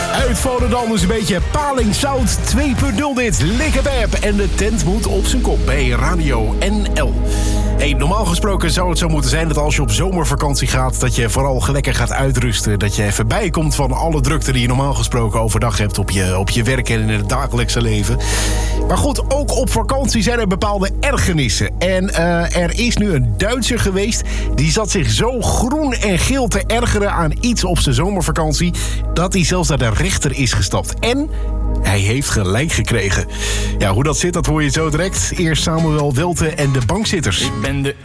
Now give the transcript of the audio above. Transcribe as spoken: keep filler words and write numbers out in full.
Uit Volendam is een beetje Paling Zout twee punt nul dit. Likke Beb en de tent moet op zijn kop bij Radio N L. Hey, normaal gesproken zou het zo moeten zijn dat als je op zomervakantie gaat, dat je vooral lekker gaat uitrusten. Dat je even bijkomt van alle drukte die je normaal gesproken overdag hebt op je, op je werk en in het dagelijkse leven. Maar goed, ook op vakantie zijn er bepaalde ergernissen. En uh, er is nu een Duitser geweest die zat zich zo groen en geel te ergeren aan iets op zijn zomervakantie, dat hij zelfs naar de rechter is gestapt. En hij heeft gelijk gekregen. Ja, hoe dat zit, dat hoor je zo direct. Eerst Samuel Welte en de bankzitters. Ik ben de